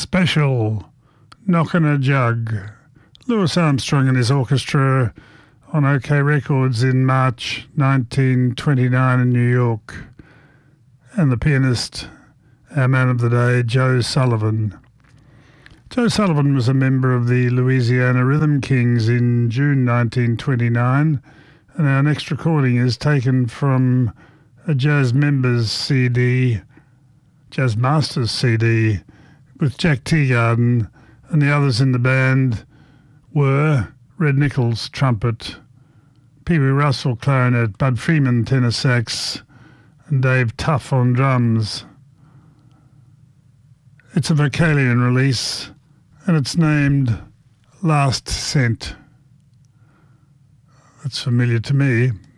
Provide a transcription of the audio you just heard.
Special, Knockin' a Jug. Louis Armstrong and his orchestra on OK Records in March 1929 in New York. And the pianist, our man of the day, Joe Sullivan. Joe Sullivan was a member of the Louisiana Rhythm Kings in June 1929, and our next recording is taken from a Jazz Members CD, Jazz Masters CD, with Jack Teagarden, and the others in the band were Red Nichols, trumpet, Pee Wee Russell, clarinet, Bud Freeman, tenor sax, and Dave Tuff on drums. It's a Vocalion release, and it's named Last Cent. That's familiar to me.